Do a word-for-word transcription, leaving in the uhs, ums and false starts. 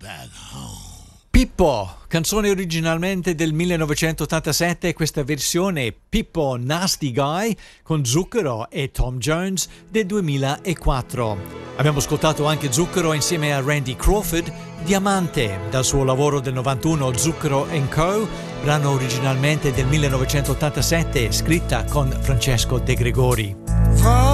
Pippo, canzone originalmente del millenovecentottantasette, questa versione Pippo Nasty Guy con Zucchero e Tom Jones del duemilaquattro. Abbiamo ascoltato anche Zucchero insieme a Randy Crawford, Diamante, dal suo lavoro del novantuno Zucchero and Co., brano originalmente del millenovecentottantasette, scritta con Francesco De Gregori.